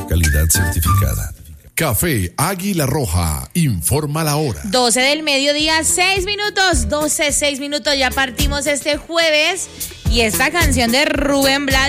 calidad certificada. Café Águila Roja, informa la hora. 12 del mediodía, 6 minutos, 12, 6 minutos, ya partimos este jueves y esta canción de Rubén Blades